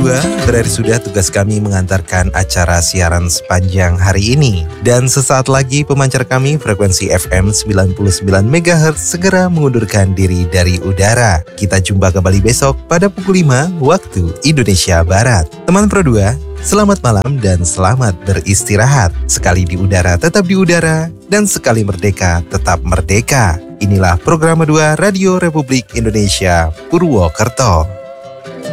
2, berakhir sudah tugas kami mengantarkan acara siaran sepanjang hari ini. Dan sesaat lagi pemancar kami frekuensi FM 99 MHz segera mengundurkan diri dari udara. Kita jumpa kembali besok pada pukul 5 waktu Indonesia Barat. Teman Pro 2, selamat malam dan selamat beristirahat. Sekali di udara tetap di udara, dan sekali merdeka tetap merdeka. Inilah program 2 Radio Republik Indonesia Purwokerto.